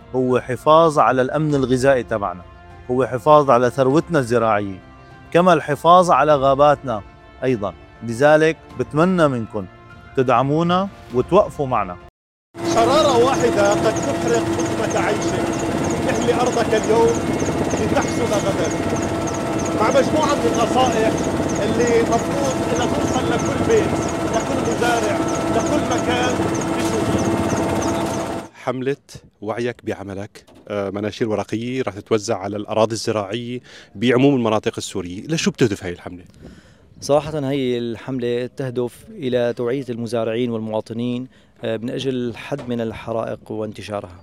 هو حفاظ على الأمن الغذائي تبعنا، هو حفاظ على ثروتنا الزراعية، كما الحفاظ على غاباتنا أيضا. لذلك بتمنى منكم تدعمونا وتوقفوا معنا. شرارة واحدة قد تحرق لقمة عيشك. احلي أرضك اليوم لتحصد غدا، مع مجموعة من النصائح اللي مفروض انها توصل لكل بيت، لكل مزارع، لكل مكان بسوريا. حملة وعيك بعملك، مناشير ورقية راح تتوزع على الأراضي الزراعية بعموم المناطق السورية. لشو بتهدف هاي الحملة؟ صراحة هي الحملة تهدف إلى توعية المزارعين والمواطنين من أجل الحد من الحرائق وانتشارها.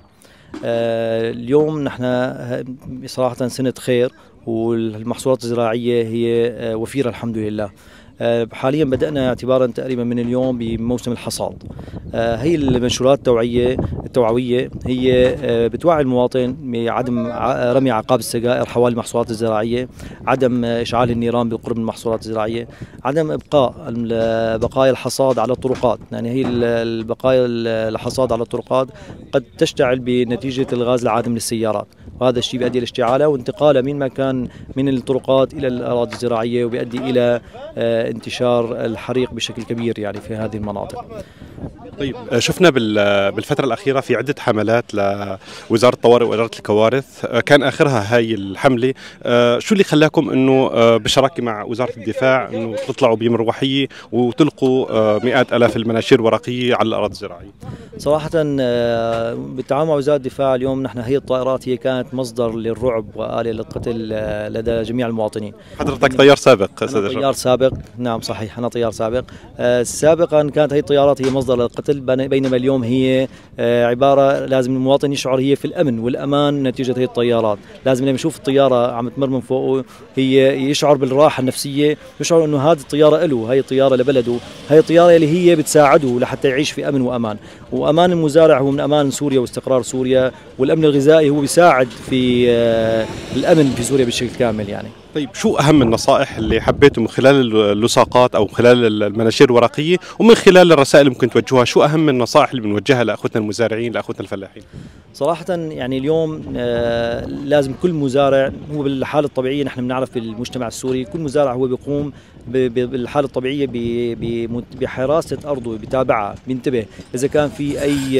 اليوم نحن صراحة سنة خير، والمحصولات الزراعية هي وفيرة الحمد لله. حاليا بدأنا اعتبارا تقريبا من اليوم بموسم الحصاد. هي المنشورات التوعوية هي بتوعي المواطن بعدم رمي عقاب السجائر حوالي المحصولات الزراعية، عدم إشعال النيران بالقرب من المحصولات الزراعية، عدم إبقاء بقايا الحصاد على الطرقات. يعني هي البقايا الحصاد على الطرقات قد تشتعل بنتيجة الغاز العادم للسيارات، وهذا الشيء بيؤدي إلى اشتعاله وانتقاله من مكان من الطرقات إلى الأراضي الزراعية، وبيؤدي إلى انتشار الحريق بشكل كبير يعني في هذه المناطق. طيب، شفنا بالفترة الأخيرة في عدة حملات لوزارة الطوارئ وإدارة الكوارث، كان آخرها هاي الحملة. شو اللي خلاكم أنه بشراكة مع وزارة الدفاع أنه تطلعوا بمروحية وتلقوا مئات آلاف المناشير الورقية على الأراضي الزراعية؟ صراحة بالتعاون مع وزارة الدفاع اليوم نحن هي الطائرات هي كانت مصدر للرعب وآلة للقتل لدى جميع المواطنين. حضرتك طيار سابق؟ أنا طيار سابق، نعم صحيح، أنا طيار سابق. سابقا كانت هي الطيارات هي مصدر للقتل، بينما اليوم هي عبارة لازم المواطن يشعر هي في الأمن والأمان نتيجة هي الطيارات. لازم لما يشوف الطيارة عم تمر من فوقه هي يشعر بالراحة النفسية، يشعر أنه هذه الطيارة له، هي الطيارة لبلده، هي الطيارة اللي هي بتساعده لحتى يعيش في أمن وأمان. وأمان المزارع هو من أمان سوريا واستقرار سوريا، والأمن الغذائي هو بيساعد في الأمن في سوريا بشكل كامل يعني. طيب، شو أهم النصائح اللي حبيتوا من خلال اللصاقات أو من خلال المناشير الورقية ومن خلال الرسائل اللي ممكن توجهوها؟ شو أهم النصائح اللي بنوجهها لأخوتنا المزارعين، لأخوتنا الفلاحين؟ صراحة يعني اليوم لازم كل مزارع، هو بالحالة الطبيعية نحن بنعرف في المجتمع السوري كل مزارع هو بيقوم بالحالة الطبيعية بحراسة أرضه، بتابعها، بينتبه إذا كان في أي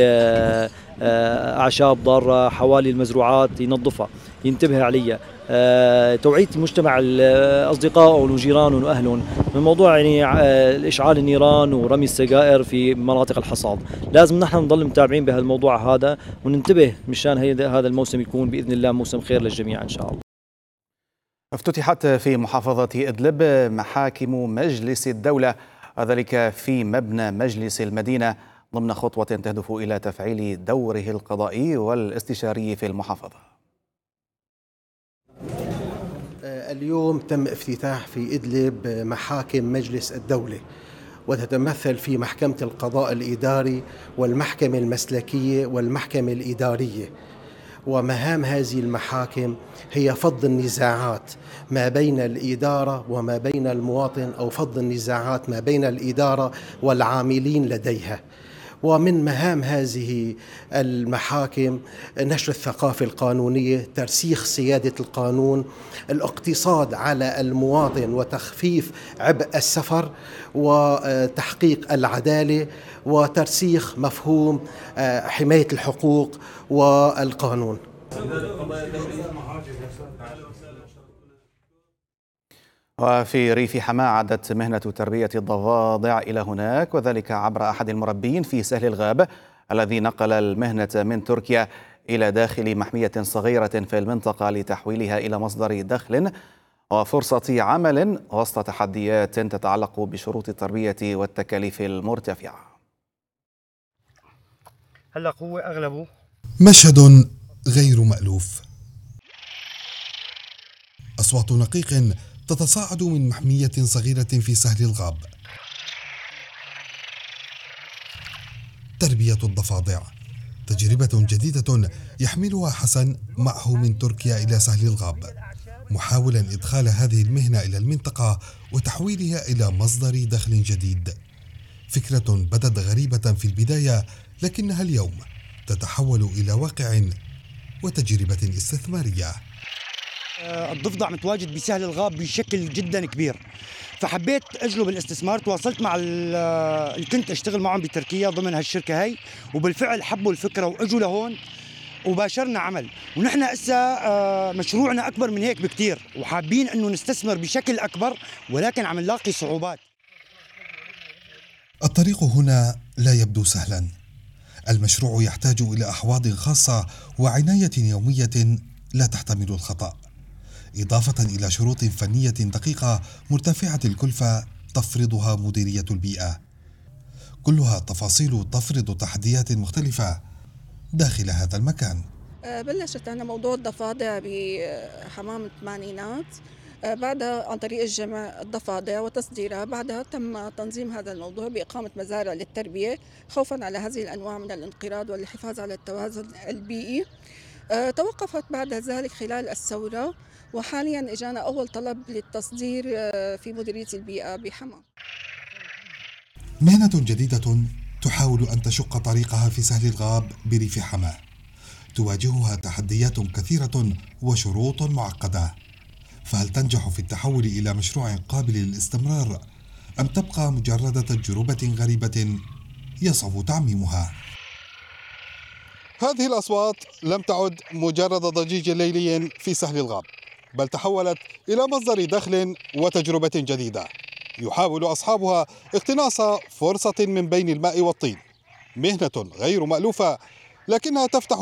أعشاب ضارة حوالي المزروعات ينظفها، ينتبه عليها. توعية المجتمع، أصدقائه وجيرانه وأهلهم من موضوع يعني إشعال النيران ورمي السجائر في مناطق الحصاد. لازم نحن نضل متابعين بهذا الموضوع هذا وننتبه مشان هذا الموسم يكون بإذن الله موسم خير للجميع إن شاء الله. افتتحت في محافظة إدلب محاكم مجلس الدولة، وذلك في مبنى مجلس المدينة ضمن خطوة تهدف إلى تفعيل دوره القضائي والاستشاري في المحافظة. اليوم تم افتتاح في إدلب محاكم مجلس الدولة، وتتمثل في محكمة القضاء الإداري والمحكمة المسلكية والمحكمة الإدارية. ومهام هذه المحاكم هي فض النزاعات ما بين الإدارة وما بين المواطن، أو فض النزاعات ما بين الإدارة والعاملين لديها. ومن مهام هذه المحاكم نشر الثقافة القانونية، ترسيخ سيادة القانون، الاقتصاد على المواطن وتخفيف عبء السفر، وتحقيق العدالة، وترسيخ مفهوم حماية الحقوق والقانون. وفي ريف حماة عادت مهنة تربية الضفادع إلى هناك، وذلك عبر أحد المربين في سهل الغاب الذي نقل المهنة من تركيا إلى داخل محمية صغيرة في المنطقة لتحويلها إلى مصدر دخل وفرصة عمل وسط تحديات تتعلق بشروط التربية والتكاليف المرتفعة. هلا هو أغلبه مشهد غير مألوف، أصوات نقيق تتصاعد من محمية صغيرة في سهل الغاب. تربية الضفادع تجربة جديدة يحملها حسن معه من تركيا إلى سهل الغاب، محاولا إدخال هذه المهنة إلى المنطقة وتحويلها إلى مصدر دخل جديد. فكرة بدت غريبة في البداية، لكنها اليوم تتحول إلى واقع وتجربة استثمارية. الضفدع متواجد بسهل الغاب بشكل جدا كبير، فحبيت اجلب الاستثمار. تواصلت مع اللي كنت اشتغل معهم بتركيا ضمن هالشركه هي، وبالفعل حبوا الفكره واجوا لهون وباشرنا عمل. ونحن هسه مشروعنا اكبر من هيك بكتير، وحابين انه نستثمر بشكل اكبر، ولكن عم نلاقي صعوبات. الطريق هنا لا يبدو سهلا. المشروع يحتاج إلى أحواض خاصة وعناية يومية لا تحتمل الخطأ، إضافة إلى شروط فنية دقيقة مرتفعة الكلفة تفرضها مديرية البيئة. كلها تفاصيل تفرض تحديات مختلفة داخل هذا المكان. بلشت أنا موضوع الضفادع بحمام الثمانينات، بعدها عن طريق الجمع الضفادع وتصديرها. بعدها تم تنظيم هذا الموضوع بإقامة مزارع للتربية خوفا على هذه الأنواع من الانقراض والحفاظ على التوازن البيئي. توقفت بعد ذلك خلال الثورة، وحاليا اجانا أول طلب للتصدير في مديرية البيئة بحمام. مهنة جديدة تحاول أن تشق طريقها في سهل الغاب بريف حماة، تواجهها تحديات كثيرة وشروط معقدة. فهل تنجح في التحول إلى مشروع قابل للاستمرار أم تبقى مجرد تجربة غريبة يصعب تعميمها؟ هذه الأصوات لم تعد مجرد ضجيج ليلي في سهل الغاب، بل تحولت إلى مصدر دخل وتجربة جديدة يحاول أصحابها اقتناص فرصة من بين الماء والطين. مهنة غير مألوفة، لكنها تفتح